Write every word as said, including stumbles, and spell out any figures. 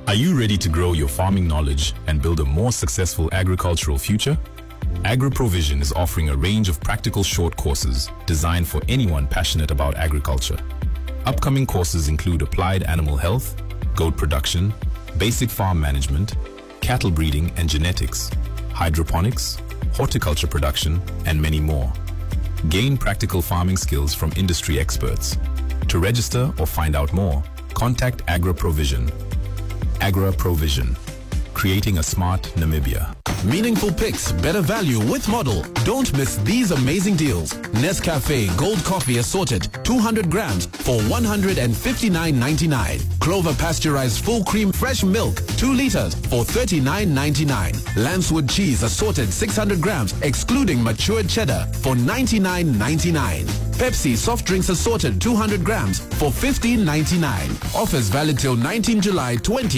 Are you ready to grow your farming knowledge and build a more successful agricultural future? AgroProvision is offering a range of practical short courses designed for anyone passionate about agriculture. Upcoming courses include applied animal health, goat production, basic farm management, cattle breeding and genetics, hydroponics, horticulture production, and many more. Gain practical farming skills from industry experts. To register or find out more, contact AgroProvision. AgroProvision, creating a smart Namibia. Meaningful picks, better value with Model. Don't miss these amazing deals. Nescafe Gold Coffee Assorted, two hundred grams for one hundred fifty-nine ninety-nine. Clover Pasteurized Full Cream Fresh Milk, two liters for thirty-nine ninety-nine. Lancewood Cheese Assorted six hundred grams, excluding matured cheddar, for ninety-nine ninety-nine. Pepsi Soft Drinks Assorted two hundred grams for fifteen ninety-nine. Offers valid till nineteenth July twenty